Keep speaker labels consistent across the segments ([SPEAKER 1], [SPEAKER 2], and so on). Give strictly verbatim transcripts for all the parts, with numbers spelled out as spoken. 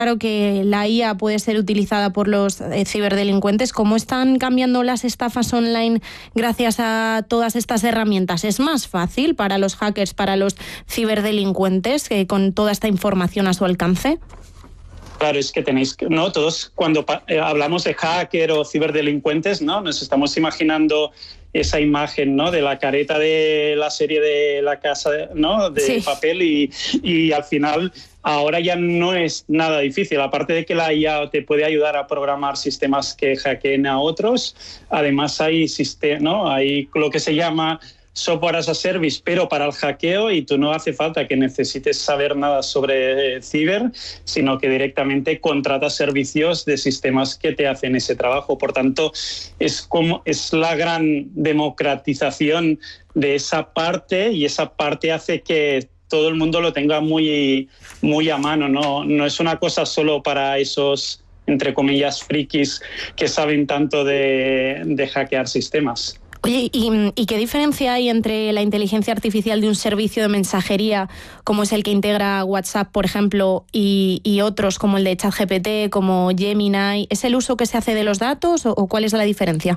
[SPEAKER 1] Claro que la I A puede ser utilizada por los eh, ciberdelincuentes. ¿Cómo están cambiando las estafas online gracias a todas estas herramientas? ¿Es más fácil para los hackers, para los ciberdelincuentes, eh, con toda esta información a su alcance?
[SPEAKER 2] Claro, es que tenéis, ¿no? Todos cuando eh, hablamos de hacker o ciberdelincuentes, ¿no? Nos estamos imaginando esa imagen, ¿no? De la careta de la serie de La Casa, ¿no? De sí. Papel y, y al final ahora ya no es nada difícil. Aparte de que la I A te puede ayudar a programar sistemas que hackeen a otros, además hay, ¿no? Hay lo que se llama software as a service, pero para el hackeo, y tú no hace falta que necesites saber nada sobre eh, ciber, sino que directamente contratas servicios de sistemas que te hacen ese trabajo. Por tanto, es como es la gran democratización de esa parte, y esa parte hace que todo el mundo lo tenga muy, muy a mano, ¿no? No es una cosa solo para esos, entre comillas, frikis que saben tanto de, de hackear sistemas.
[SPEAKER 1] Oye, ¿y, ¿y qué diferencia hay entre la inteligencia artificial de un servicio de mensajería, como es el que integra WhatsApp, por ejemplo, y, y otros como el de ChatGPT, como Gemini? ¿Es el uso que se hace de los datos o, o cuál es la diferencia?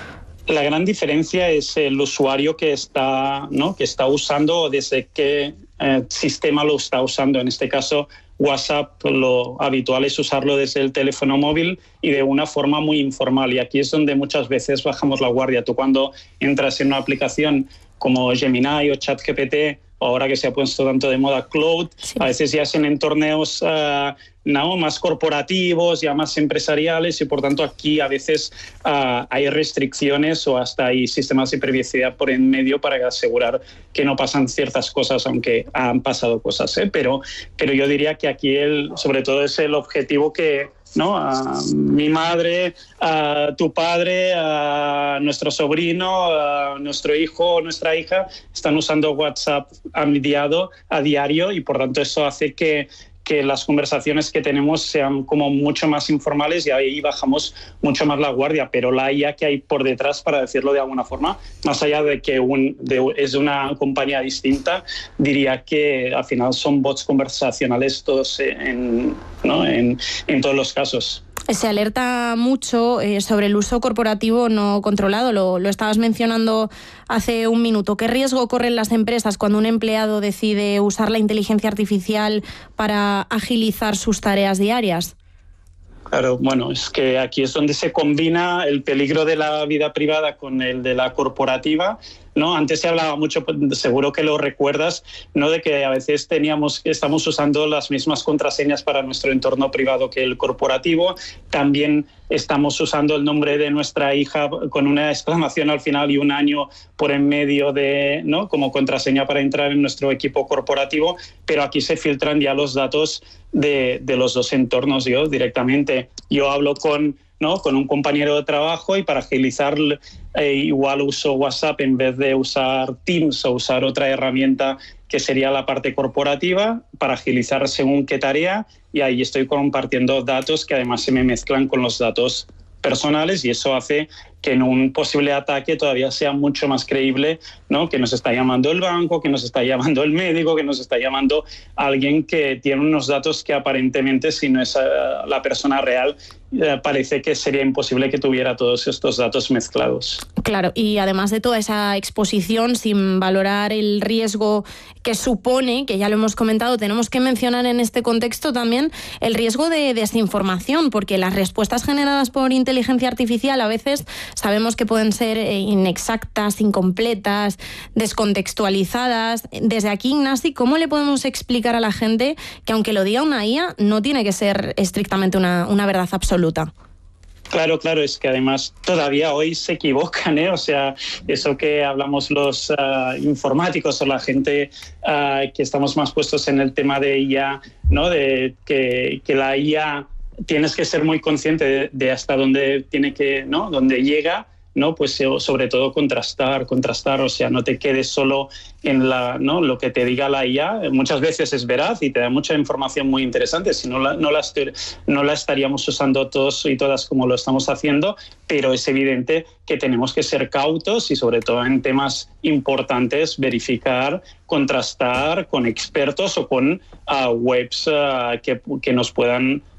[SPEAKER 2] La gran diferencia es el usuario que está, ¿no? que está usando, desde qué eh, sistema lo está usando. En este caso, WhatsApp, lo habitual es usarlo desde el teléfono móvil y de una forma muy informal. Y aquí es donde muchas veces bajamos la guardia. Tú cuando entras en una aplicación como Gemini o ChatGPT, o ahora que se ha puesto tanto de moda Cloud, sí. a veces ya son en entornos uh, no, más corporativos, ya más empresariales, y por tanto aquí a veces uh, hay restricciones o hasta hay sistemas de privacidad por en medio para asegurar que no pasan ciertas cosas, aunque han pasado cosas, ¿eh? pero, pero yo diría que aquí el, sobre todo es el objetivo que ¿no? A mi madre, a tu padre, a nuestro sobrino, a nuestro hijo o nuestra hija están usando WhatsApp a diario, a diario, y por tanto eso hace que que las conversaciones que tenemos sean como mucho más informales, y ahí bajamos mucho más la guardia. Pero la I A que hay por detrás, para decirlo de alguna forma, más allá de que un, de, es una compañía distinta, diría que al final son bots conversacionales todos en, ¿no? en, en todos los casos.
[SPEAKER 1] Se alerta mucho eh, sobre el uso corporativo no controlado, lo, lo estabas mencionando hace un minuto. ¿Qué riesgo corren las empresas cuando un empleado decide usar la inteligencia artificial para agilizar sus tareas diarias?
[SPEAKER 2] Claro, bueno, es que aquí es donde se combina el peligro de la vida privada con el de la corporativa, ¿no? Antes se hablaba mucho, seguro que lo recuerdas, ¿no? De que a veces teníamos, estamos usando las mismas contraseñas para nuestro entorno privado que el corporativo. También estamos usando el nombre de nuestra hija con una exclamación al final y un año por en medio de, ¿no? como contraseña para entrar en nuestro equipo corporativo, pero aquí se filtran ya los datos de, de los dos entornos. Yo directamente, yo hablo con ¿no? con un compañero de trabajo, y para agilizar eh, igual uso WhatsApp en vez de usar Teams o usar otra herramienta que sería la parte corporativa, para agilizar según qué tarea, y ahí estoy compartiendo datos que además se me mezclan con los datos personales, y eso hace que en un posible ataque todavía sea mucho más creíble, ¿no? Que nos está llamando el banco, que nos está llamando el médico, que nos está llamando alguien que tiene unos datos que aparentemente, si no es uh, la persona real, uh, parece que sería imposible que tuviera todos estos datos mezclados.
[SPEAKER 1] Claro, y además de toda esa exposición, sin valorar el riesgo que supone, que ya lo hemos comentado, tenemos que mencionar en este contexto también el riesgo de desinformación, porque las respuestas generadas por inteligencia artificial a veces sabemos que pueden ser inexactas, incompletas, descontextualizadas. Desde aquí, Ignasi, ¿cómo le podemos explicar a la gente que aunque lo diga una I A, no tiene que ser estrictamente una, una verdad absoluta?
[SPEAKER 2] Claro, claro, es que además todavía hoy se equivocan, ¿eh? O sea, eso que hablamos los uh, informáticos o la gente uh, que estamos más puestos en el tema de I A, ¿no? De que, que la I A tienes que ser muy consciente de, de hasta dónde tiene que, ¿no? Dónde llega, ¿no? Pues sobre todo contrastar, contrastar, o sea, no te quedes solo en la, ¿no? lo que te diga la I A. Muchas veces es veraz y te da mucha información muy interesante, si no la, no la, no la estaríamos usando todos y todas como lo estamos haciendo, pero es evidente que tenemos que ser cautos y sobre todo en temas importantes verificar, contrastar con expertos o con uh, webs uh, que, que nos puedan